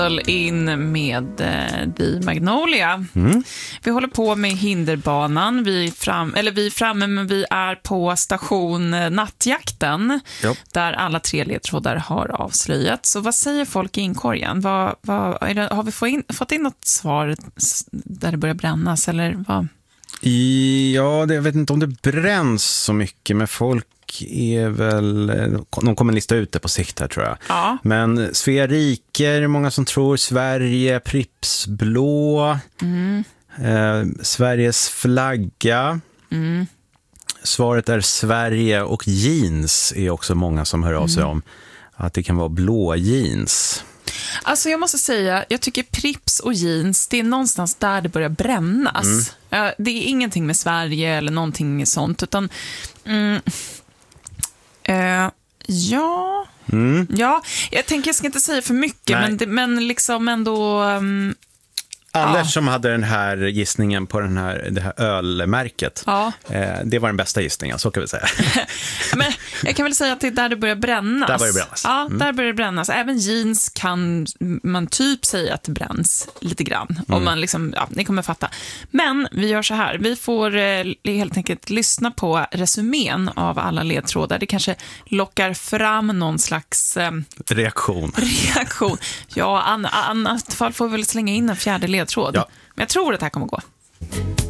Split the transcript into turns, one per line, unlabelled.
In med The Magnolia. Vi håller på med hinderbanan. Vi är framme, men vi är på station Nattjakten.
Ja.
Där alla 3 ledtrådar har avslöjats. Så vad säger folk i inkorgen? Har vi fått in något svar där det börjar brännas? Eller vad?
Ja, jag vet inte om det bränns så mycket, men folk är väl... De kommer lista ut det på sikt här, tror jag.
Ja.
Men Svea Riker, många som tror, Sverige, Pripps blå, Sveriges flagga. Svaret är Sverige, och jeans är också många som hör av sig om. Att det kan vara blå jeans.
Alltså jag måste säga, jag tycker Pripps och jeans, det är någonstans där det börjar brännas. Det är ingenting med Sverige eller någonting sånt, utan ja, jag tänker jag ska inte säga för mycket, men liksom ändå...
Anders som hade den här gissningen på det här ölmärket.
Ja.
Det var den bästa gissningen, så kan vi säga.
Men jag kan väl säga att det är där det börjar brännas.
Där börjar det brännas.
Ja, där börjar det brännas. Även jeans kan man typ säga att det bränns lite grann. Om man liksom, ni kommer fatta. Men vi gör så här. Vi får helt enkelt lyssna på resumén av alla ledtrådar. Det kanske lockar fram någon slags...
reaktion.
Ja, annat fall får vi väl slänga in en 4:e ledtråd.
Ja.
Men jag tror att det här kommer gå.